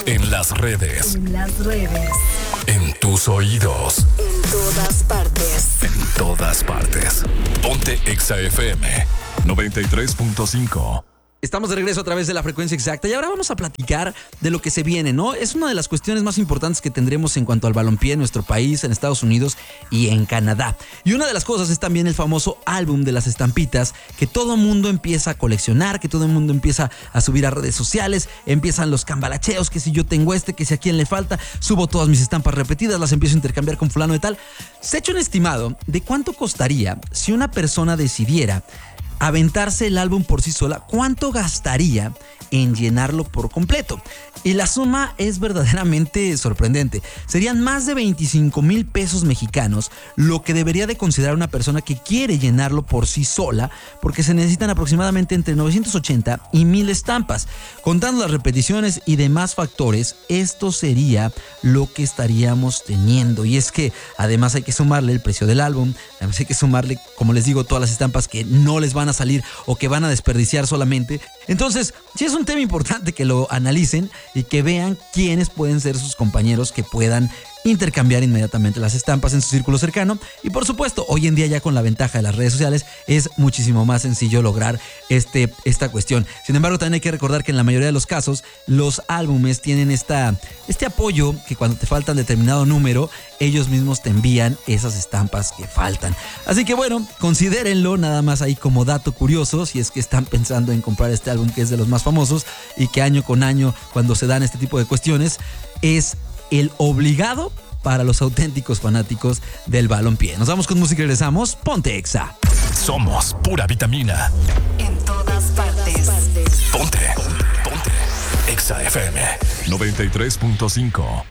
En las redes. En las redes. En tus oídos. En todas partes. En todas partes. Ponte Exa FM 93.5. Estamos de regreso a través de la frecuencia exacta y ahora vamos a platicar de lo que se viene, ¿no? Es una de las cuestiones más importantes que tendremos en cuanto al balompié en nuestro país, en Estados Unidos y en Canadá. Y una de las cosas es también el famoso álbum de las estampitas que todo mundo empieza a coleccionar, que todo el mundo empieza a subir a redes sociales, empiezan los cambalacheos, que si yo tengo que si a quién le falta, subo todas mis estampas repetidas, las empiezo a intercambiar con fulano de tal. Se ha hecho un estimado de cuánto costaría si una persona decidiera aventarse el álbum por sí sola, ¿cuánto gastaría en llenarlo por completo? Y la suma es verdaderamente sorprendente. Serían más de 25,000 pesos mexicanos, lo que debería de considerar una persona que quiere llenarlo por sí sola, porque se necesitan aproximadamente entre 980 y 1,000 estampas. Contando las repeticiones y demás factores, esto sería lo que estaríamos teniendo. Y es que además hay que sumarle el precio del álbum, además hay que sumarle, como les digo, todas las estampas que no les van a salir o que van a desperdiciar solamente. Entonces, sí es un tema importante que lo analicen y que vean quiénes pueden ser sus compañeros que puedan intercambiar inmediatamente las estampas en su círculo cercano. Y por supuesto, hoy en día ya con la ventaja de las redes sociales es muchísimo más sencillo lograr esta cuestión. Sin embargo, también hay que recordar que en la mayoría de los casos los álbumes tienen este apoyo que cuando te faltan determinado número, ellos mismos te envían esas estampas que faltan. Así que bueno, considérenlo nada más ahí como dato curioso si es que están pensando en comprar este álbum que es de los más famosos y que año con año cuando se dan este tipo de cuestiones es el obligado para los auténticos fanáticos del balompié. Nos vamos con música y regresamos. Ponte Exa. Somos pura vitamina. En todas partes. Ponte Exa FM 93.5.